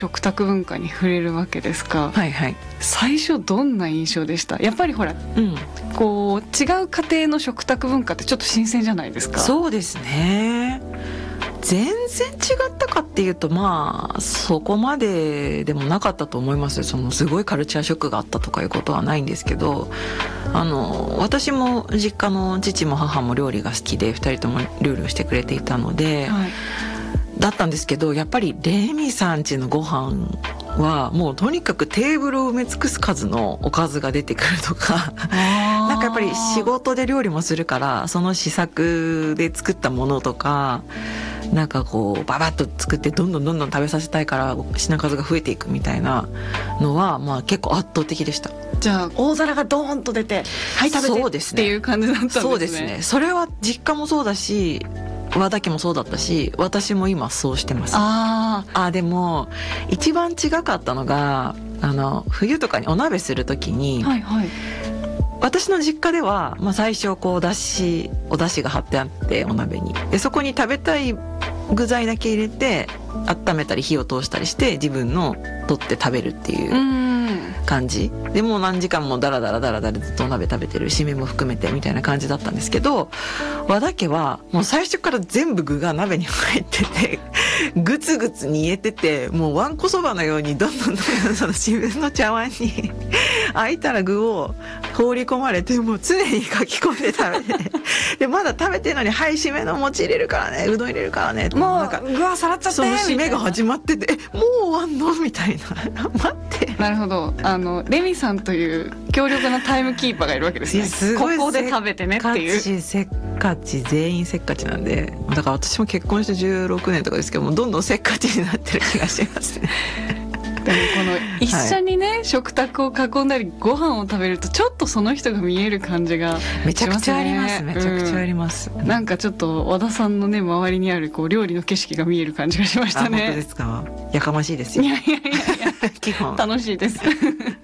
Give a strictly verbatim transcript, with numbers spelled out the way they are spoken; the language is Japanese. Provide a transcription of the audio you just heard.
食卓文化に触れるわけですか。 はいはい。 最初どんな印象でした？やっぱりほら、 うん、 こう違う家庭の食卓文化ってちょっと新鮮じゃないですか。 そうですね。全然違ったかっていうと、まあそこまででもなかったと思います。そのすごいカルチャーショックがあったとかいうことはないんですけど、あの私も実家の父も母も料理が好きでふたりとも料理をしてくれていたので、はい、だったんですけど、やっぱりレミさん家のご飯はもうとにかくテーブルを埋め尽くす数のおかずが出てくるとかなんかやっぱり仕事で料理もするから、その試作で作ったものとかなんかこうババッと作ってどんどんどんどん食べさせたいから品数が増えていくみたいなのは、まあ結構圧倒的でした。 じゃあ大皿がドーンと出てはい食べて、そうですね、っていう感じだったんですね。 そうですね。それは実家もそうだし和田家もそうだったし、私も今そうしてます。ああ、でも一番違かったのが、あの冬とかにお鍋するときに、はいはい、私の実家では、まあ、最初こうだしお出汁が張ってあってお鍋にで、そこに食べたい具材だけ入れて温めたり火を通したりして自分の取って食べるっていう感じで、もう何時間もダラダラダラダラずっとお鍋食べてる、締めも含めてみたいな感じだったんですけど、和田家はもう最初から全部具が鍋に入っててグツグツ煮えてて、もうわんこそばのようにどんどんどんどんその自分の茶碗に空いたら具を放り込まれて、もう常にかき込んで食べてでまだ食べてるのに、はい締めの餅入れるからね、うどん入れるからね、 もうなんか具はさらっちゃって、 その締めが始まってて、えもう終わんのみたいな待って、 なるほど、あのレミさんという強力なタイムキーパーがいるわけですね。 すごいここで食べてねっていう。 せっかち全員せっかちなんで、だから私も結婚してじゅうろくねんとかですけども、どんどんせっかちになってる気がしますねでもこの一緒にね、はい、食卓を囲んだりご飯を食べるとちょっとその人が見える感じがしますね。 めちゃくちゃあります。めちゃくちゃあります、 うん、なんかちょっと和田さんのね周りにあるこう料理の景色が見える感じがしましたね。 あ、本当ですか。やかましいですよ。 いやいやいやいや基本楽しいです